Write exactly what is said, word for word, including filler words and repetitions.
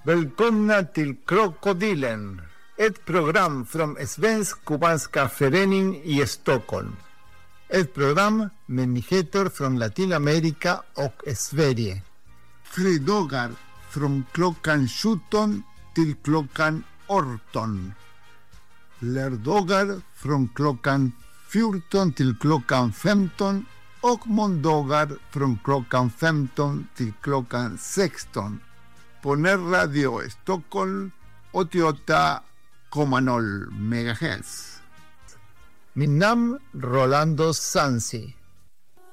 Välkomna till Krokodilen, ett program från Svensk-Kubanska förening i Stockholm. Ett program med nyheter från Latinamerika och Sverige. Fredagar från klockan sjutton till klockan arton. Lördagar från klockan fjorton till klockan femton och måndagar från klockan femton till klockan sexton. På Närradio Stockholm åttioåtta komma noll megahertz. Min namn Rolando Sansi.